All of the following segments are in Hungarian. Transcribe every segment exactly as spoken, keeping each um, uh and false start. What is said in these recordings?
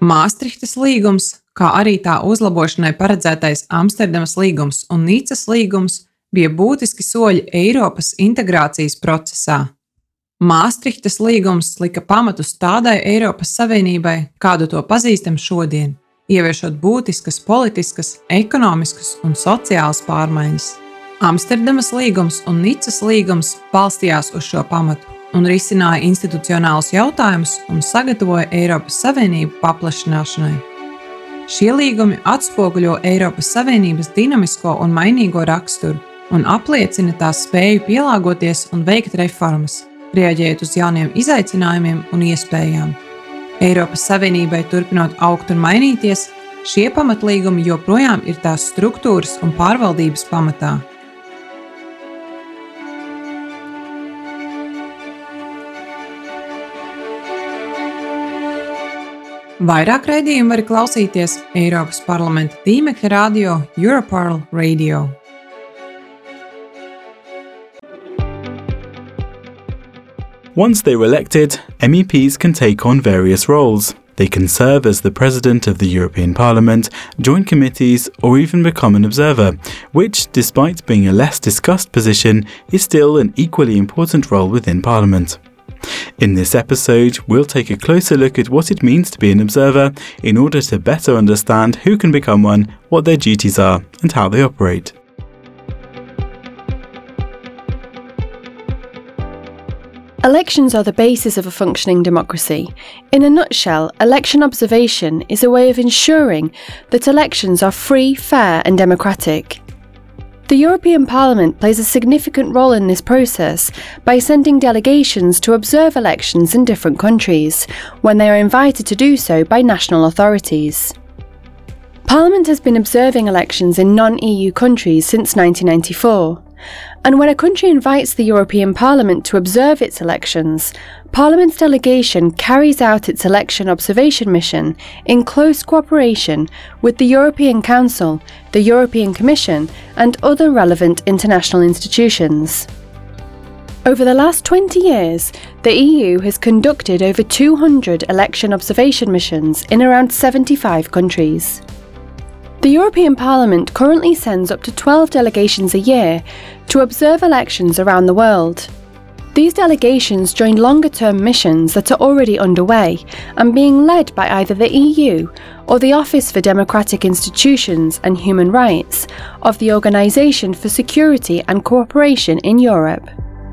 Māstrihtas līgums, kā arī tā uzlabošanai paredzētais Amsterdamas līgums un Nicas līgums, bija būtiski soļi Eiropas integrācijas procesā. Māstrihtas līgums lika pamatus tādai Eiropas Savienībai, kādu to pazīstam šodien, ieviešot būtiskas politiskas, ekonomiskas un sociālas pārmaiņas. Amsterdamas līgums un Nicas līgums balstījās uz šo pamatu un risināja institucionālus jautājumus un sagatavoja Eiropas Savienību paplašināšanai. Šie līgumi atspoguļo Eiropas Savienības dinamisko un mainīgo raksturu un apliecina tās spēju pielāgoties un veikt reformas, reaģējot uz jauniem izaicinājumiem un iespējām. Eiropas Savienībai turpinot augt un mainīties, šie pamatlīgumi joprojām ir tās struktūras un pārvaldības pamatā. Vairāk raidījumu var klausīties Eiropas parlamenta tīmekļa radio Europarl Radio. Once they were elected, M E Ps can take on various roles. They can serve as the President of the European Parliament, join committees, or even become an observer, which, despite being a less discussed position, is still an equally important role within Parliament. In this episode, we'll take a closer look at what it means to be an observer in order to better understand who can become one, what their duties are, and how they operate. Elections are the basis of a functioning democracy. In a nutshell, election observation is a way of ensuring that elections are free, fair, and democratic. The European Parliament plays a significant role in this process by sending delegations to observe elections in different countries, when they are invited to do so by national authorities. Parliament has been observing elections in non-E U countries since nineteen ninety-four. And when a country invites the European Parliament to observe its elections, Parliament's delegation carries out its election observation mission in close cooperation with the European Council, the European Commission, and other relevant international institutions. Over the last twenty years, the E U has conducted over two hundred election observation missions in around seventy-five countries. The European Parliament currently sends up to twelve delegations a year to observe elections around the world. These delegations join longer-term missions that are already underway and being led by either the E U or the Office for Democratic Institutions and Human Rights of the Organisation for Security and Cooperation in Europe.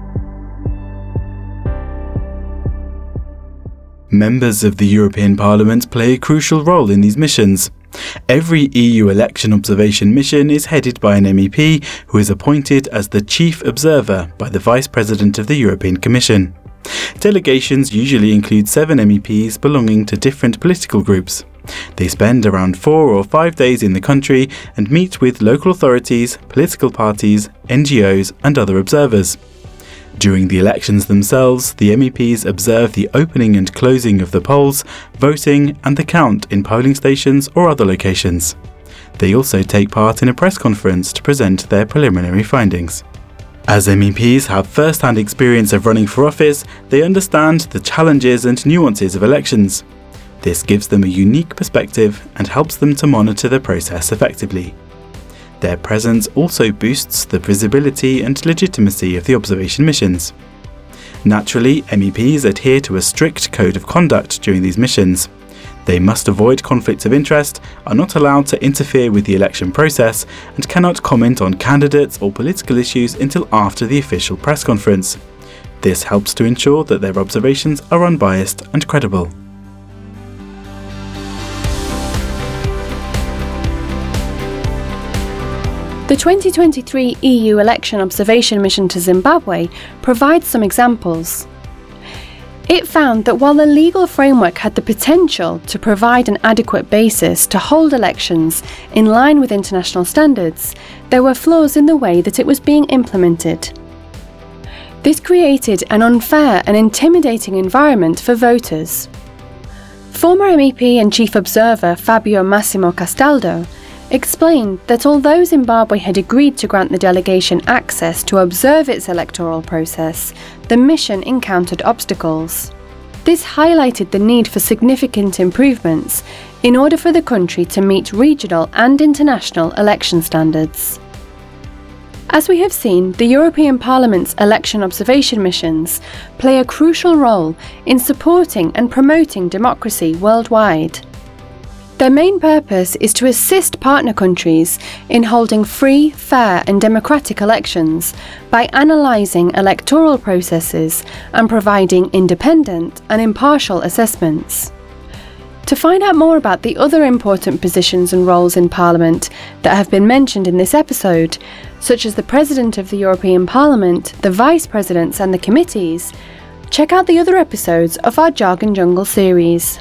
Members of the European Parliament play a crucial role in these missions. Every E U election observation mission is headed by an M E P who is appointed as the chief observer by the Vice President of the European Commission. Delegations usually include seven M E Ps belonging to different political groups. They spend around four or five days in the country and meet with local authorities, political parties, N G Os and other observers. During the elections themselves, the M E Ps observe the opening and closing of the polls, voting and the count in polling stations or other locations. They also take part in a press conference to present their preliminary findings. As M E Ps have first-hand experience of running for office, they understand the challenges and nuances of elections. This gives them a unique perspective and helps them to monitor the process effectively. Their presence also boosts the visibility and legitimacy of the observation missions. Naturally, M E Ps adhere to a strict code of conduct during these missions. They must avoid conflicts of interest, are not allowed to interfere with the election process, and cannot comment on candidates or political issues until after the official press conference. This helps to ensure that their observations are unbiased and credible. The twenty twenty-three E U election observation mission to Zimbabwe provides some examples. It found that while the legal framework had the potential to provide an adequate basis to hold elections in line with international standards, there were flaws in the way that it was being implemented. This created an unfair and intimidating environment for voters. Former M E P and Chief Observer Fabio Massimo Castaldo explained that although Zimbabwe had agreed to grant the delegation access to observe its electoral process, the mission encountered obstacles. This highlighted the need for significant improvements in order for the country to meet regional and international election standards. As we have seen, the European Parliament's election observation missions play a crucial role in supporting and promoting democracy worldwide. Their main purpose is to assist partner countries in holding free, fair and democratic elections by analysing electoral processes and providing independent and impartial assessments. To find out more about the other important positions and roles in Parliament that have been mentioned in this episode, such as the President of the European Parliament, the Vice Presidents and the committees, check out the other episodes of our Jargon Jungle series.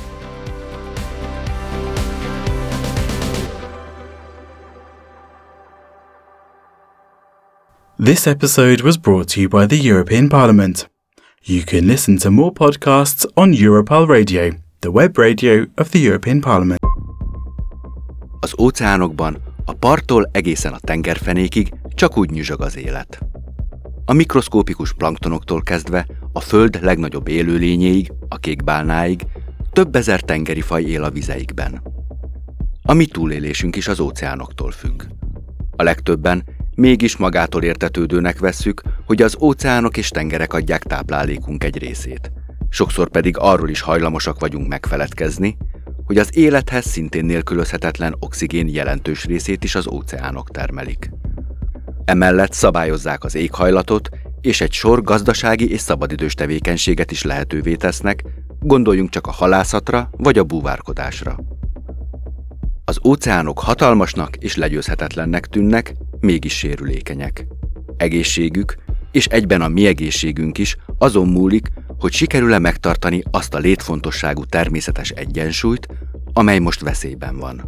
This episode was brought to you by the European Parliament. You can listen to more podcasts on Europal Radio, the web radio of the European Parliament. Az óceánokban, a parttól egészen a tengerfenékig csak úgy nyüzsög az élet. A mikroszkópikus planktonoktól kezdve a Föld legnagyobb élőlényéig, a kékbálnáig, több ezer tengeri faj él a vizeikben. A mi túlélésünk is az óceánoktól függ. A legtöbben mégis magától értetődőnek vesszük, hogy az óceánok és tengerek adják táplálékunk egy részét. Sokszor pedig arról is hajlamosak vagyunk megfeledkezni, hogy az élethez szintén nélkülözhetetlen oxigén jelentős részét is az óceánok termelik. Emellett szabályozzák az éghajlatot, és egy sor gazdasági és szabadidős tevékenységet is lehetővé tesznek, gondoljunk csak a halászatra vagy a búvárkodásra. Az óceánok hatalmasnak és legyőzhetetlennek tűnnek, mégis sérülékenyek. Egészségük, és egyben a mi egészségünk is azon múlik, hogy sikerül-e megtartani azt a létfontosságú természetes egyensúlyt, amely most veszélyben van.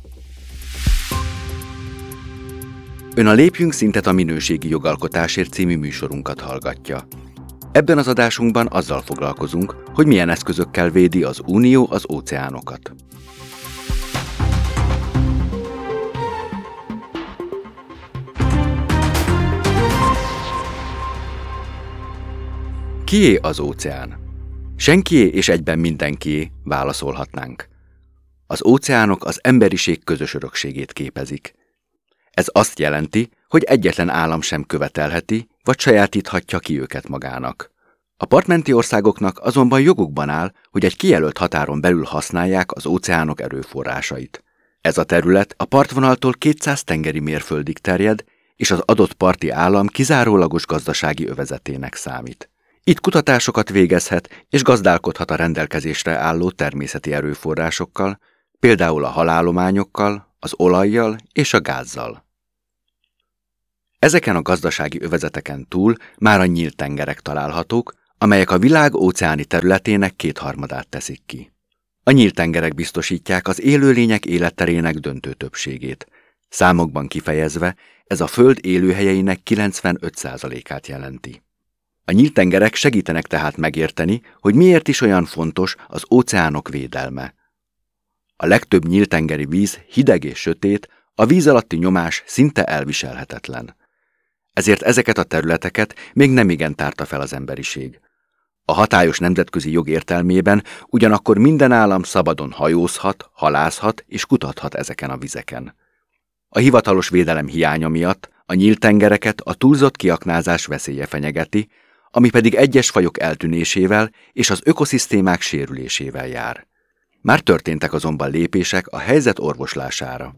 Ön a Lépjünk szintet a minőségi jogalkotásért című műsorunkat hallgatja. Ebben az adásunkban azzal foglalkozunk, hogy milyen eszközökkel védi az Unió az óceánokat. Kié az óceán? Senkié és egyben mindenkié, válaszolhatnánk. Az óceánok az emberiség közös örökségét képezik. Ez azt jelenti, hogy egyetlen állam sem követelheti, vagy sajátíthatja ki őket magának. A partmenti országoknak azonban jogukban áll, hogy egy kijelölt határon belül használják az óceánok erőforrásait. Ez a terület a partvonaltól kétszáz tengeri mérföldig terjed, és az adott parti állam kizárólagos gazdasági övezetének számít. Itt kutatásokat végezhet és gazdálkodhat a rendelkezésre álló természeti erőforrásokkal, például a halállományokkal, az olajjal és a gázzal. Ezeken a gazdasági övezeteken túl már a nyílt tengerek találhatók, amelyek a világ óceáni területének kétharmadát teszik ki. A nyílt tengerek biztosítják az élőlények életterének döntő többségét. Számokban kifejezve ez a Föld élőhelyeinek kilencvenöt százalékát jelenti. A nyílt tengerek segítenek tehát megérteni, hogy miért is olyan fontos az óceánok védelme. A legtöbb nyíltengeri víz hideg és sötét, a víz alatti nyomás szinte elviselhetetlen. Ezért ezeket a területeket még nemigen tárta fel az emberiség. A hatályos nemzetközi jog értelmében ugyanakkor minden állam szabadon hajózhat, halászhat és kutathat ezeken a vizeken. A hivatalos védelem hiánya miatt a nyílt tengereket a túlzott kiaknázás veszélye fenyegeti, ami pedig egyes fajok eltűnésével és az ökoszisztémák sérülésével jár. Már történtek azonban lépések a helyzet orvoslására.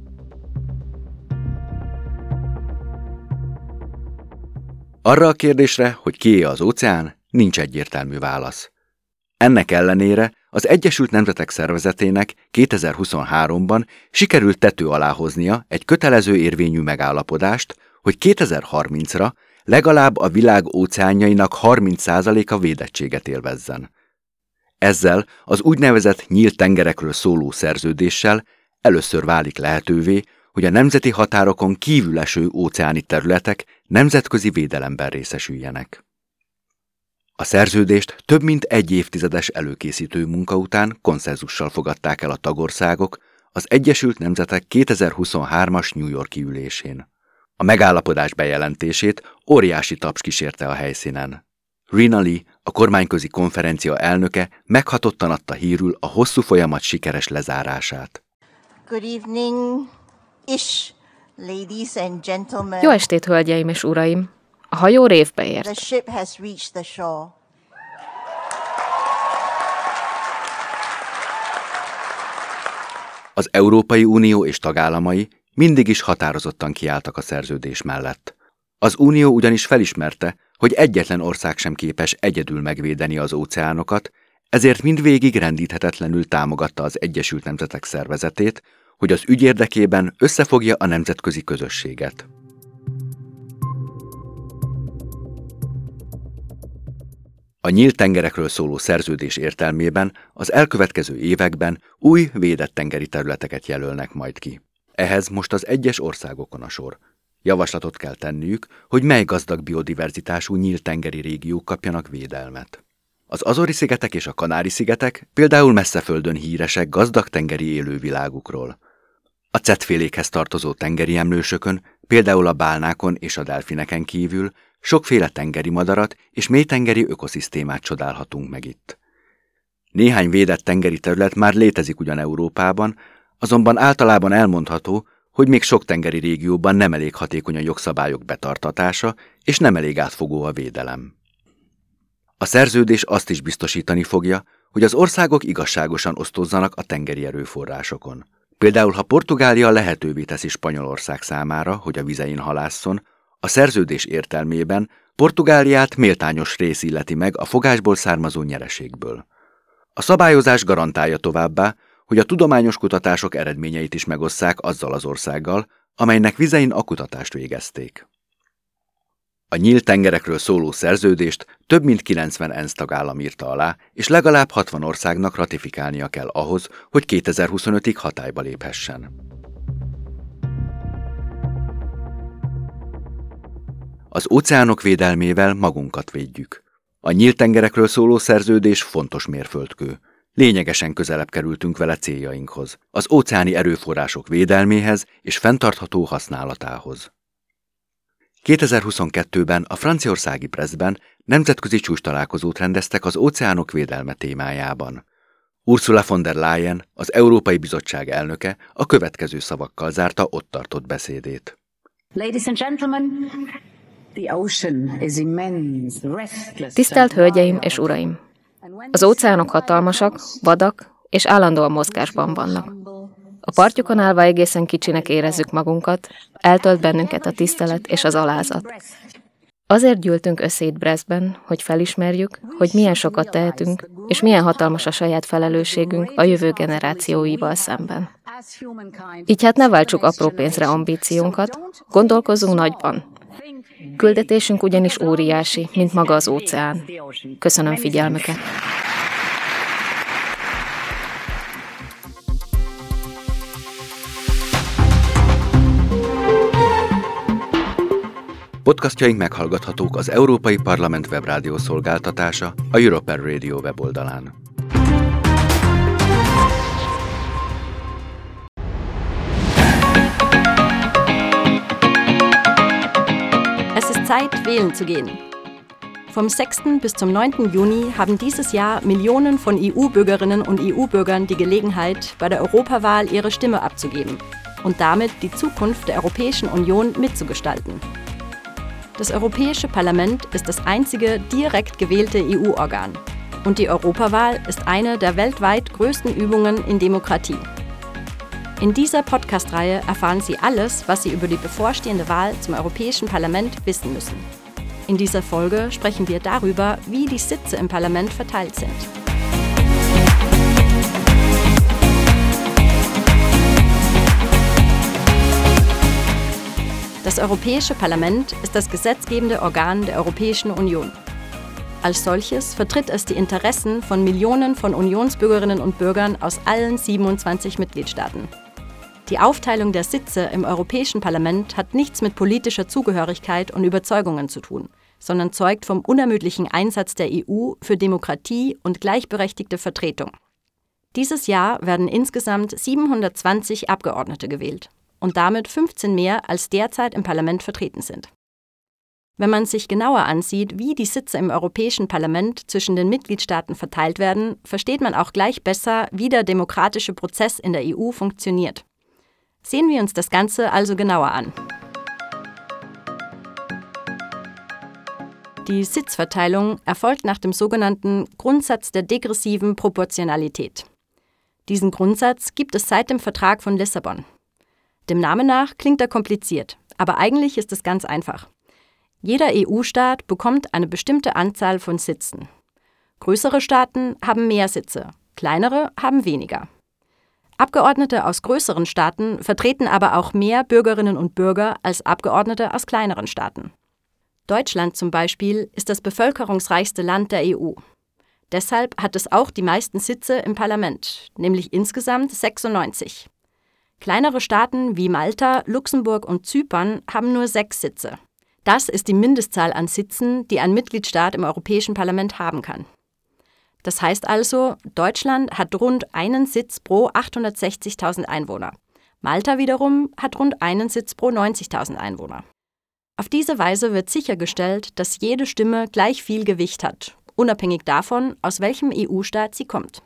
Arra a kérdésre, hogy kié az óceán, nincs egyértelmű válasz. Ennek ellenére az Egyesült Nemzetek Szervezetének kétezer-huszonháromban sikerült tető alá hoznia egy kötelező érvényű megállapodást, hogy kétezer-harmincra legalább a világ óceánjainak harminc százaléka védettséget élvezzen. Ezzel az úgynevezett nyílt tengerekről szóló szerződéssel először válik lehetővé, hogy a nemzeti határokon kívül eső óceáni területek nemzetközi védelemben részesüljenek. A szerződést több mint egy évtizedes előkészítő munka után konszenzussal fogadták el a tagországok az Egyesült Nemzetek kétezer-huszonhármas New York-i ülésén. A megállapodás bejelentését óriási taps kísérte a helyszínen. Rina Lee, a kormányközi konferencia elnöke meghatottan adta hírül a hosszú folyamat sikeres lezárását. Good evening, ish, ladies and gentlemen. Jó estét, hölgyeim és uraim! A hajó révbe ért. The ship has reached the shore. Az Európai Unió és tagállamai mindig is határozottan kiálltak a szerződés mellett. Az Unió ugyanis felismerte, hogy egyetlen ország sem képes egyedül megvédeni az óceánokat, ezért mindvégig rendíthetetlenül támogatta az Egyesült Nemzetek Szervezetét, hogy az ügy érdekében összefogja a nemzetközi közösséget. A nyílt tengerekről szóló szerződés értelmében az elkövetkező években új védett tengeri területeket jelölnek majd ki. Ehhez most az egyes országokon a sor. Javaslatot kell tenniük, hogy mely gazdag biodiverzitású nyílt tengeri régiók kapjanak védelmet. Az Azori-szigetek és a Kanári-szigetek például messzeföldön híresek gazdag tengeri élővilágukról. A cetfélékhez tartozó tengeri emlősökön, például a bálnákon és a delfineken kívül sokféle tengeri madarat és mélytengeri ökoszisztémát csodálhatunk meg itt. Néhány védett tengeri terület már létezik ugyan Európában, azonban általában elmondható, hogy még sok tengeri régióban nem elég hatékony a jogszabályok betartatása, és nem elég átfogó a védelem. A szerződés azt is biztosítani fogja, hogy az országok igazságosan osztozzanak a tengeri erőforrásokon. Például, ha Portugália lehetővé teszi Spanyolország számára, hogy a vizein halásszon, a szerződés értelmében Portugáliát méltányos rész illeti meg a fogásból származó nyereségből. A szabályozás garantálja továbbá, hogy a tudományos kutatások eredményeit is megosszák azzal az országgal, amelynek vizein a kutatást végezték. A nyílt tengerekről szóló szerződést több mint kilencven ENSZ tagállam írta alá, és legalább hatvan országnak ratifikálnia kell ahhoz, hogy kétezer-huszonötig hatályba léphessen. Az óceánok védelmével magunkat védjük. A nyílt tengerekről szóló szerződés fontos mérföldkő. Lényegesen közelebb kerültünk vele céljainkhoz, az óceáni erőforrások védelméhez és fenntartható használatához. kétezer-huszonkettőben a franciaországi Brestben nemzetközi csúcstalálkozót rendeztek az óceánok védelme témájában. Ursula von der Leyen, az Európai Bizottság elnöke a következő szavakkal zárta ott tartott beszédét. Ladies and gentlemen, the ocean is immense, restless. Tisztelt hölgyeim és uraim! Az óceánok hatalmasak, vadak és állandóan mozgásban vannak. A partjukon állva egészen kicsinek érezzük magunkat, eltölt bennünket a tisztelet és az alázat. Azért gyűltünk össze itt Brestben, hogy felismerjük, hogy milyen sokat tehetünk, és milyen hatalmas a saját felelősségünk a jövő generációival szemben. Így hát ne váltsuk apró pénzre ambíciónkat, gondolkozzunk nagyban. Küldetésünk ugyanis óriási, mint maga az óceán. Köszönöm figyelmüket! Podcastjaink meghallgathatók az Európai Parlament webrádió szolgáltatása, a European Radio weboldalán. Es ist Zeit, wählen zu gehen. Vom sechsten bis zum neunten Juni haben dieses Jahr Millionen von E U-Bürgerinnen und E U-Bürgern die Gelegenheit, bei der Europawahl ihre Stimme abzugeben und damit die Zukunft der Europäischen Union mitzugestalten. Das Europäische Parlament ist das einzige direkt gewählte E U-Organ und die Europawahl ist eine der weltweit größten Übungen in Demokratie. In dieser Podcast-Reihe erfahren Sie alles, was Sie über die bevorstehende Wahl zum Europäischen Parlament wissen müssen. In dieser Folge sprechen wir darüber, wie die Sitze im Parlament verteilt sind. Das Europäische Parlament ist das gesetzgebende Organ der Europäischen Union. Als solches vertritt es die Interessen von Millionen von Unionsbürgerinnen und Bürgern aus allen siebenundzwanzig Mitgliedstaaten. Die Aufteilung der Sitze im Europäischen Parlament hat nichts mit politischer Zugehörigkeit und Überzeugungen zu tun, sondern zeugt vom unermüdlichen Einsatz der E U für Demokratie und gleichberechtigte Vertretung. Dieses Jahr werden insgesamt siebenhundertzwanzig Abgeordnete gewählt und damit fünfzehn mehr als derzeit im Parlament vertreten sind. Wenn man sich genauer ansieht, wie die Sitze im Europäischen Parlament zwischen den Mitgliedstaaten verteilt werden, versteht man auch gleich besser, wie der demokratische Prozess in der E U funktioniert. Sehen wir uns das Ganze also genauer an. Die Sitzverteilung erfolgt nach dem sogenannten Grundsatz der degressiven Proportionalität. Diesen Grundsatz gibt es seit dem Vertrag von Lissabon. Dem Namen nach klingt er kompliziert, aber eigentlich ist es ganz einfach. Jeder E U-Staat bekommt eine bestimmte Anzahl von Sitzen. Größere Staaten haben mehr Sitze, kleinere haben weniger. Abgeordnete aus größeren Staaten vertreten aber auch mehr Bürgerinnen und Bürger als Abgeordnete aus kleineren Staaten. Deutschland zum Beispiel ist das bevölkerungsreichste Land der E U. Deshalb hat es auch die meisten Sitze im Parlament, nämlich insgesamt sechsundneunzig. Kleinere Staaten wie Malta, Luxemburg und Zypern haben nur sechs Sitze. Das ist die Mindestzahl an Sitzen, die ein Mitgliedstaat im Europäischen Parlament haben kann. Das heißt also, Deutschland hat rund einen Sitz pro achthundertsechzigtausend Einwohner. Malta wiederum hat rund einen Sitz pro neunzigtausend Einwohner. Auf diese Weise wird sichergestellt, dass jede Stimme gleich viel Gewicht hat, unabhängig davon, aus welchem E U-Staat sie kommt.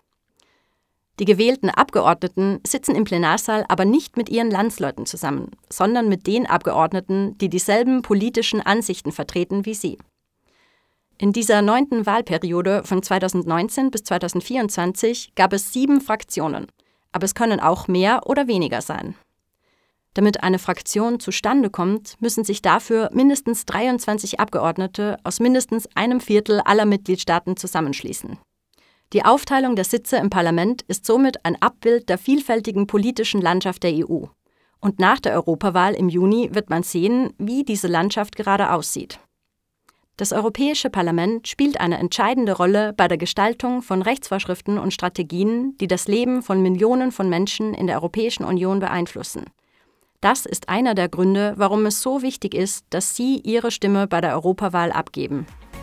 Die gewählten Abgeordneten sitzen im Plenarsaal aber nicht mit ihren Landsleuten zusammen, sondern mit den Abgeordneten, die dieselben politischen Ansichten vertreten wie sie. In dieser neunten Wahlperiode von zweitausendneunzehn bis zweitausendvierundzwanzig gab es sieben Fraktionen, aber es können auch mehr oder weniger sein. Damit eine Fraktion zustande kommt, müssen sich dafür mindestens dreiundzwanzig Abgeordnete aus mindestens einem Viertel aller Mitgliedstaaten zusammenschließen. Die Aufteilung der Sitze im Parlament ist somit ein Abbild der vielfältigen politischen Landschaft der E U. Und nach der Europawahl im Juni wird man sehen, wie diese Landschaft gerade aussieht. Das Europäische Parlament spielt eine entscheidende Rolle bei der Gestaltung von Rechtsvorschriften und Strategien, die das Leben von Millionen von Menschen in der Europäischen Union beeinflussen. Das ist einer der Gründe, warum es so wichtig ist, dass Sie Ihre Stimme bei der Europawahl abgeben.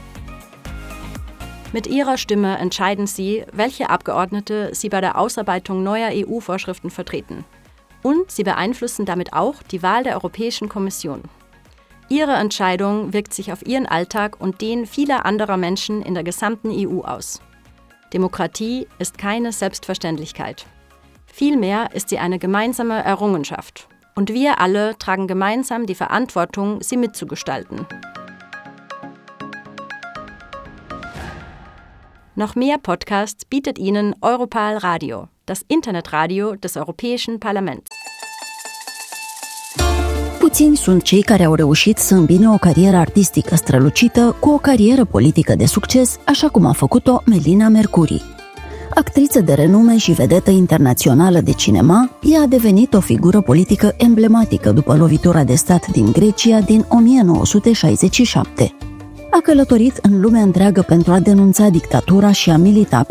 Mit Ihrer Stimme entscheiden Sie, welche Abgeordnete Sie bei der Ausarbeitung neuer E U-Vorschriften vertreten. Und Sie beeinflussen damit auch die Wahl der Europäischen Kommission. Ihre Entscheidung wirkt sich auf Ihren Alltag und den vieler anderer Menschen in der gesamten E U aus. Demokratie ist keine Selbstverständlichkeit. Vielmehr ist sie eine gemeinsame Errungenschaft. Und wir alle tragen gemeinsam die Verantwortung, sie mitzugestalten. Noch mehr Podcasts bietet Ihnen Europal Radio, das Internetradio des Europäischen Parlaments. Puțini sunt cei care au reușit să îmbine o carieră artistică strălucită cu o carieră politică de succes, așa cum a făcut-o Melina Mercouri. Actriță de renume și vedetă internațională de cinema, ea a devenit o figură politică emblematică după lovitura de stat din Grecia din o mie nouă sute șaizeci și șapte. A călătorit în lumea întreagă pentru a denunța dictatura și a milita